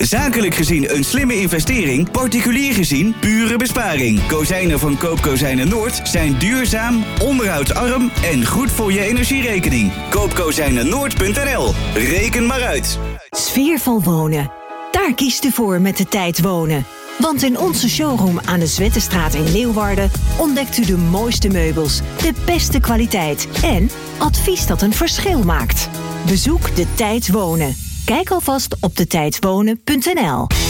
Zakelijk gezien een slimme investering, particulier gezien pure besparing. Kozijnen van Koopkozijnen Noord zijn duurzaam, onderhoudsarm en goed voor je energierekening. Koopkozijnennoord.nl. Reken maar uit. Sfeervol wonen. Daar kiest u voor met de tijd wonen. Want in onze showroom aan de Zwettestraat in Leeuwarden ontdekt u de mooiste meubels, de beste kwaliteit en advies dat een verschil maakt. Bezoek De Tijd Wonen. Kijk alvast op detijdwonen.nl.